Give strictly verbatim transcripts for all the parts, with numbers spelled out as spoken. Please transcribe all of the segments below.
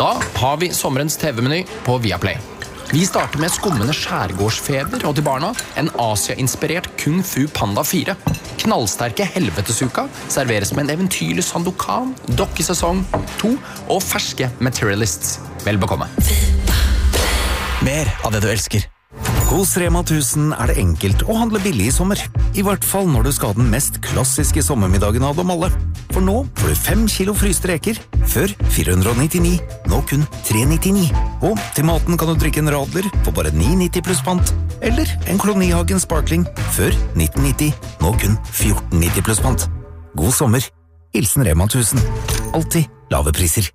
Da har vi sommerens T V-meny på Viaplay. Vi starter med skummende skjærgårdsfeber og til barna en Asia-inspirert Kung Fu Panda fire. Knallsterke helvetesuka serveres med en eventyrlig Sandokan, dokkesesong to og ferske Materialists. Vel bekomme. Mer av det du elsker. Hos Rema tusen er det enkelt å handle billig i sommer. I hvert fall når du skal ha den mest klassiske sommermiddagen av dem alle. For nå får du fem kilo fryste reker, før fire hundre nittini, nå kun tre nittini. Og til maten kan du drikke en radler for bare ni nitti pluss pant. Eller en Kolonihagen Sparkling, før nitten nitti, nå kun fjorten nitti pluss pant. God sommer. Hilsen Rema tusen. Alltid lave priser.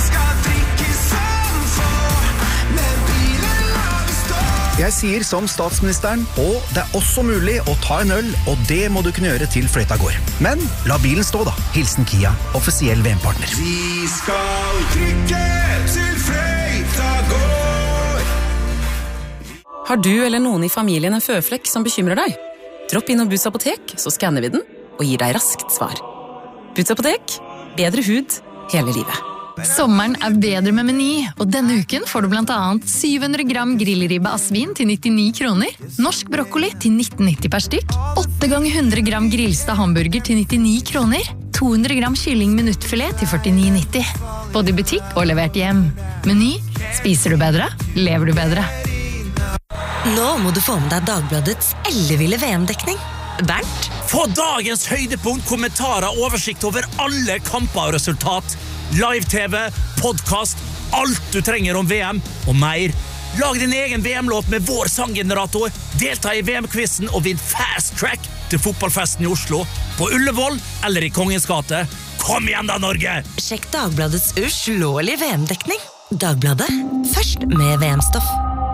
Jeg sier som statsministeren, og det er også mulig å ta en øl, og det må du kunne gjøre til fløyta går. Men la bilen stå da. Hilsen Kia, offisiell V M-partner. Vi skal trykke til fløyta går. Har du eller noen i familien en føflekk som bekymrer deg? Dropp inn og Boots apotek, så skanner vi den og gir deg raskt svar. Boots apotek, bedre hud hele livet. Sommeren er bedre med Meny, og denne uken får du blant annet syv hundre gram grillribbe av svin til nittini kroner, norsk brokkoli til nitten nitti per stykk, åtte ganger hundre gram grillsta hamburger til nittini kroner, to hundre gram kylling minuttfilet til førtini nitti. Både i butikk og levert hjem. Meny, spiser du bedre, lever du bedre. Nå må du få med deg Dagbladets elleville V M-dekning. Bernt? Få dagens høydepunkt, kommentarer, oversikt over alle kamper og resultat. Live-T V, podcast, alt du trenger om V M og mer. Lag din egen V M-låt med vår sanggenerator. Delta i V M-quizen og vinn fast track til fotballfesten i Oslo. På Ullevål eller i Kongens gate. Kom igjen da, Norge! Sjekk Dagbladets uslåelige V M-dekning. Dagbladet, først med V M-stoff.